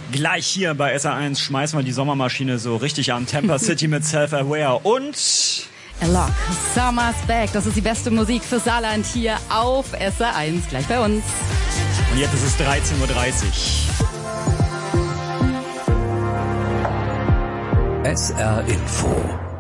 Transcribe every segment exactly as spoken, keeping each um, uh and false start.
Gleich hier bei S R eins schmeißen wir die Sommermaschine so richtig an. Tampa City mit Self-Aware und... Alok, Summer's Back. Das ist die beste Musik für Saarland hier auf S R eins. Gleich bei uns. Und jetzt ist es dreizehn Uhr dreißig. S R Info.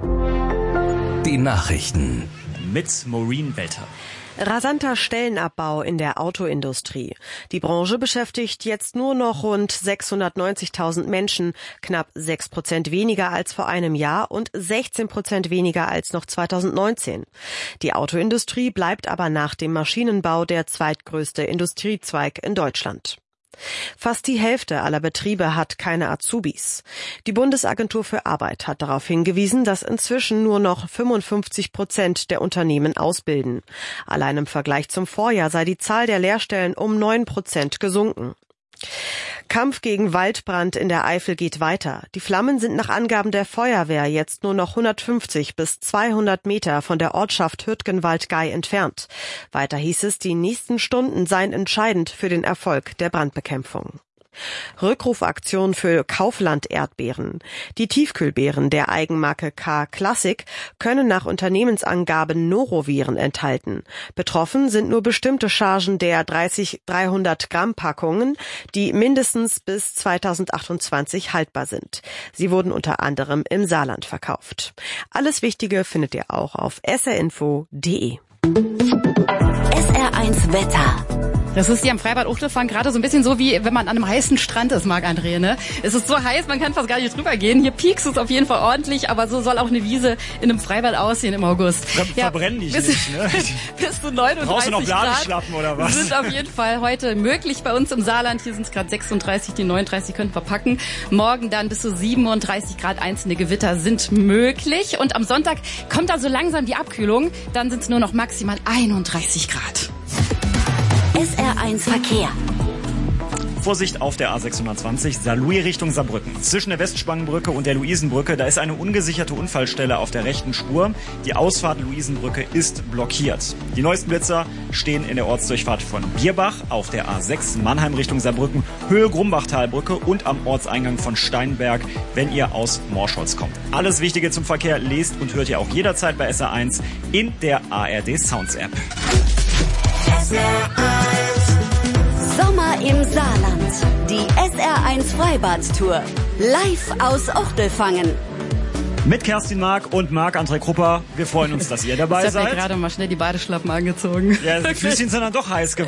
Die Nachrichten. Mit Maureen Welter. Rasanter Stellenabbau in der Autoindustrie. Die Branche beschäftigt jetzt nur noch rund sechshundertneunzigtausend Menschen, knapp sechs Prozent weniger als vor einem Jahr und sechzehn Prozent weniger als noch zweitausendneunzehn. Die Autoindustrie bleibt aber nach dem Maschinenbau der zweitgrößte Industriezweig in Deutschland. Fast die Hälfte aller Betriebe hat keine Azubis. Die Bundesagentur für Arbeit hat darauf hingewiesen, dass inzwischen nur noch fünfundfünfzig Prozent der Unternehmen ausbilden. Allein im Vergleich zum Vorjahr sei die Zahl der Lehrstellen um neun Prozent gesunken. Kampf gegen Waldbrand in der Eifel geht weiter. Die Flammen sind nach Angaben der Feuerwehr jetzt nur noch hundertfünfzig bis zweihundert Meter von der Ortschaft Hürtgenwald-Gei entfernt. Weiter hieß es, die nächsten Stunden seien entscheidend für den Erfolg der Brandbekämpfung. Rückrufaktion für Kaufland-Erdbeeren. Die Tiefkühlbeeren der Eigenmarke K Classic können nach Unternehmensangaben Noroviren enthalten. Betroffen sind nur bestimmte Chargen der dreißig dreihundert Gramm Packungen, die mindestens bis zweitausendachtundzwanzig haltbar sind. Sie wurden unter anderem im Saarland verkauft. Alles Wichtige findet ihr auch auf s r info punkt d e. S R eins Wetter. Das ist hier am Freibad Uchtelfang gerade so ein bisschen so, wie wenn man an einem heißen Strand ist, Marc-André, ne? Es ist so heiß, man kann fast gar nicht drüber gehen. Hier piekst es auf jeden Fall ordentlich, aber so soll auch eine Wiese in einem Freibad aussehen im August. Ver ja, verbrennen dich bis, nicht, ne? Bis zu neununddreißig Brauchst du noch Grad Ladeschlappen oder was? Sind auf jeden Fall heute möglich bei uns im Saarland. Hier sind es gerade sechsunddreißig, die neununddreißig könnten wir packen. Morgen dann bis zu siebenunddreißig Grad, einzelne Gewitter sind möglich. Und am Sonntag kommt dann so langsam die Abkühlung. Dann sind es nur noch maximal einunddreißig Grad. S R eins Verkehr. Vorsicht auf der A sechshundertzwanzig, Saarlouis Richtung Saarbrücken. Zwischen der Westspangenbrücke und der Luisenbrücke, da ist eine ungesicherte Unfallstelle auf der rechten Spur. Die Ausfahrt Luisenbrücke ist blockiert. Die neuesten Blitzer stehen in der Ortsdurchfahrt von Bierbach, auf der A sechs Mannheim Richtung Saarbrücken, Höhe Grumbachtalbrücke und am Ortseingang von Steinberg, wenn ihr aus Morschholz kommt. Alles Wichtige zum Verkehr lest und hört ihr auch jederzeit bei S R eins in der A R D Sounds App. S R eins Sommer im Saarland. Die S R eins Freibad-Tour. Live aus Uchtelfangen. Mit Kerstin Mark und Marc-André Krupper. Wir freuen uns, dass ihr dabei ich seid. Ich habe mir gerade mal schnell die Badeschlappen angezogen. Ja, die Füßchen sind dann doch heiß geworden.